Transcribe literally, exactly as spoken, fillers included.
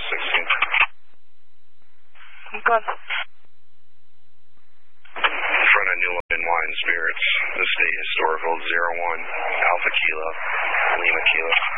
sixteen. I'm gone. In front of New London Wine Spirits, the state historical zero one Alpha Kilo, Lima Kilo.